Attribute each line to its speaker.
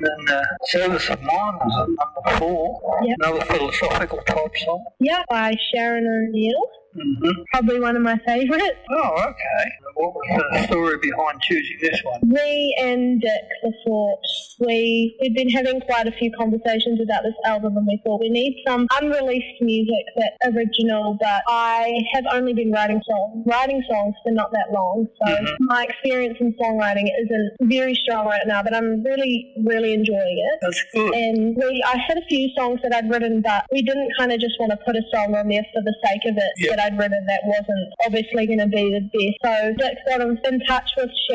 Speaker 1: then Service of Mine was at number 4.
Speaker 2: Yep.
Speaker 1: Another philosophical type song.
Speaker 2: Yeah, by Sharon O'Neill.
Speaker 1: Mm-hmm.
Speaker 2: Probably one of my favourites.
Speaker 1: Oh, okay. What was the story behind choosing this one?
Speaker 2: We and Dick Lafort, we'd been having quite a few conversations about this album, and we thought we need some unreleased music that's original, but I have only been writing songs for not that long, so my experience in songwriting isn't very strong right now, but I'm really, really enjoying it.
Speaker 1: That's good.
Speaker 2: And I had a few songs that I'd written, but we didn't kind of just want to put a song on there for the sake of it that I'd written that wasn't obviously going to be the best. So Dick got in touch with